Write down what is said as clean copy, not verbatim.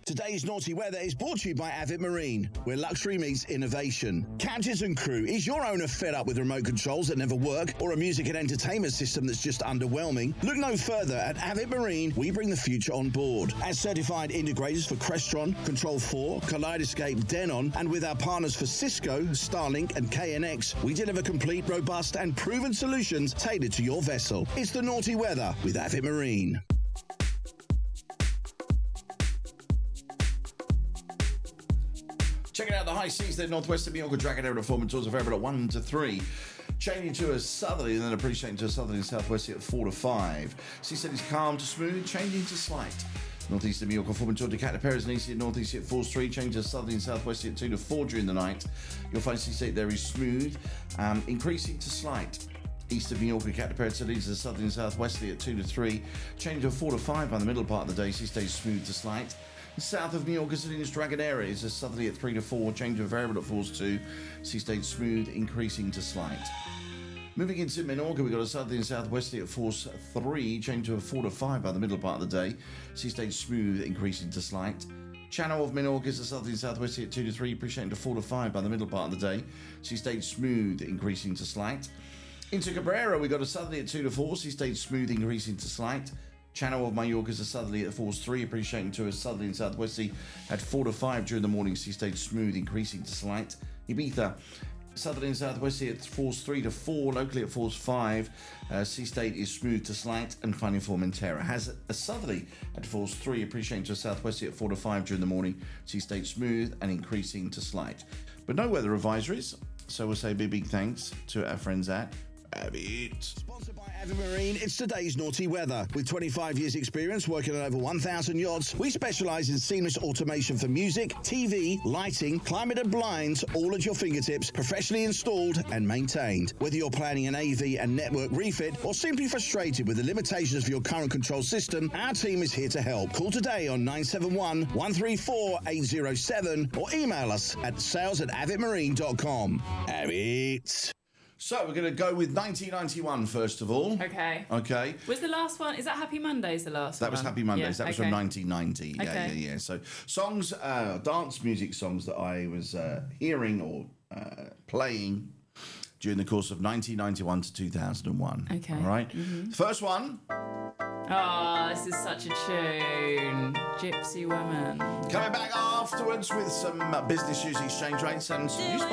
Today's Naughty Weather is brought to you by Avid Marine, where luxury meets innovation. Captains and crew, is your owner fed up with remote controls that never work or a music and entertainment system that's just underwhelming? Look no further. At Avid Marine, we bring the future on board. As certified integrators for Crestron, Control 4, Kaleidoscape, Denon, and with our partners for Cisco, Starlink, and KNX, we deliver complete, robust, and proven solutions tailored to your vessel. It's the Naughty Weather with Avid Marine. Checking out the high seas there, northwest of Mallorca, Dragon Air Reform towards a variable at 1 to 3. Changing to a southerly and then appreciating to a southerly and southwesterly at 4 to 5. Sea steady is calm to smooth, changing to slight. Northeast of Mallorca, forming toward Decatur, Perez and east at northeast at 4-3, change to southerly and southwesterly at 2 to 4 during the night. You'll find sea state there is smooth, increasing to slight. East of Mallorca, Decatur, Perez leads to southerly and southwesterly at 2 to 3, change to a 4 to 5 by the middle part of the day, sea stays smooth to slight. South of Mallorca, Salinas, Dragon area is a southerly at 3 to 4, change to a variable at 4 to 2, sea stays smooth, increasing to slight. Moving into Menorca, we've got a southerly and southwesterly at force 3, change to a 4 to 5 by the middle part of the day. Sea stays smooth, increasing to slight. Channel of Menorca is a southerly and southwesterly at 2 to 3, appreciating to 4 to 5 by the middle part of the day. Sea stays smooth, increasing to slight. Into Cabrera, we've got a southerly at 2 to 4, sea stays smooth, increasing to slight. Channel of Mallorca is a southerly at force 3, appreciating to a southerly and southwesterly at 4 to 5 during the morning, sea stayed smooth, increasing to slight. Ibiza, southerly and southwesterly at force 3 to 4, locally at force 5, sea state is smooth to slight. And finally Formentera has a southerly at force 3, appreciating to a southwesterly at 4 to 5 during the morning, sea state smooth and increasing to slight. But no weather advisories, so we'll say big thanks to our friends at Avid. Sponsored by Avid Marine, it's today's Naughty Weather. With 25 years experience working on over 1,000 yachts, we specialise in seamless automation for music, TV, lighting, climate and blinds, all at your fingertips, professionally installed and maintained. Whether you're planning an AV and network refit or simply frustrated with the limitations of your current control system, our team is here to help. Call today on 971 134 807 or email us at sales@avidmarine.com. Avid. So we're going to go with 1991 first of all. Okay. Was the last one, is that Happy Mondays the last one? That was Happy Mondays. Yeah, that was from 1990. Yeah. So songs, dance music songs that I was hearing or playing during the course of 1991 to 2001. Okay. All right. Mm-hmm. First one. Oh, this is such a tune. Gypsy Woman. Coming back afterwards with some business use exchange rates and